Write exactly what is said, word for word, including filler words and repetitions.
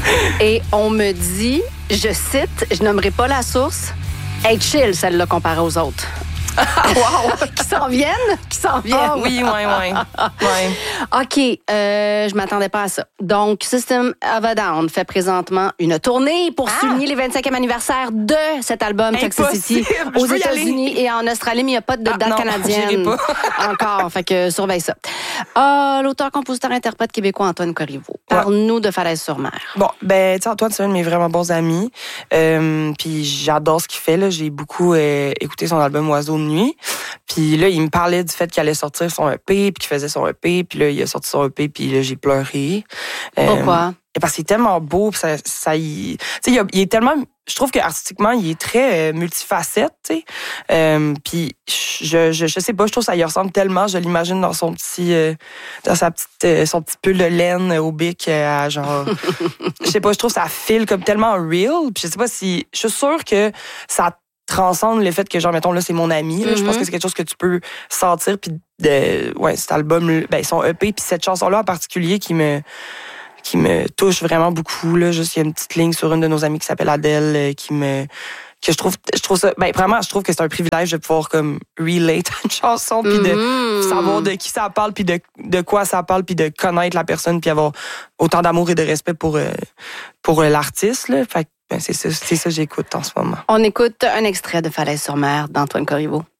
Et on me dit, je cite, je nommerai pas la source, « Hey, chill, celle-là, comparée aux autres. » Wow! Qui s'en viennent? Qui s'en viennent? Ah oui, oui, oui. Ouais. OK, euh, je m'attendais pas à ça. Donc, System of a Down fait présentement une tournée pour Ah! souligner les vingt-cinquième anniversaire de cet album Toxicity Impossible! aux Je veux y États-Unis et en Australie, mais il n'y a pas de date Ah, non, canadienne j'irai pas. encore. Fait que surveille ça. Ah, l'auteur, compositeur, interprète québécois Antoine Corriveau. Parle-nous de Falaise-sur-Mer. Bon, ben, tu sais, Antoine, c'est un de mes vraiment bons amis. Euh, puis j'adore ce qu'il fait, là. J'ai beaucoup euh, écouté son album Oiseau de nuit. Puis là, il me parlait du fait qu'il allait sortir son E P, puis qu'il faisait son E P. Puis là, il a sorti son E P, puis là, j'ai pleuré. Euh, Pourquoi? Parce qu'il est tellement beau, puis ça, ça il, tu sais, il, il est tellement, je trouve qu'artistiquement, il est très euh, multifacette, tu sais. Euh, puis je, je, je sais pas, je trouve que ça y ressemble tellement. Je l'imagine dans son petit, euh, dans sa petite, euh, son petit pull de laine au bic, euh, à genre, je sais pas, je trouve que ça file comme tellement real. Puis je sais pas si, je suis sûre que ça transcende le fait que genre mettons là c'est mon ami. Là. Mm-hmm. Je pense que c'est quelque chose que tu peux sentir, puis de, ouais, cet album, ben son E P, puis cette chanson là en particulier qui me qui me touche vraiment beaucoup là. Juste il y a une petite ligne sur une de nos amies qui s'appelle Adèle euh, qui me que je trouve je trouve ça ben vraiment je trouve que c'est un privilège de pouvoir comme relate à une chanson, puis de mm-hmm. savoir de qui ça parle, puis de de quoi ça parle, puis de connaître la personne, puis avoir autant d'amour et de respect pour euh, pour euh, l'artiste là. Fait ben c'est ça c'est ça que j'écoute en ce moment. On écoute un extrait de Falaise-sur-Mer d'Antoine Corriveau.